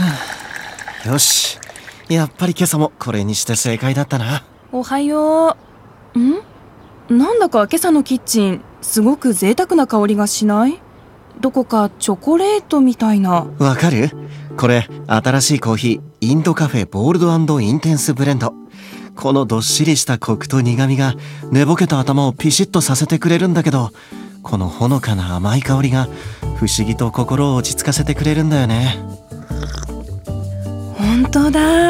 よし、やっぱり今朝もこれにして正解だったな。 おはよう。なんだか今朝のキッチンすごく贅沢な香りがしない？どこかチョコレートみたいな。 わかる？これ新しいコーヒー、インドカフェボールド&インテンスブレンド。このどっしりしたコクと苦みが寝ぼけた頭をピシッとさせてくれるんだけど、このほのかな甘い香りが不思議と心を落ち着かせてくれるんだよね。 本当だ。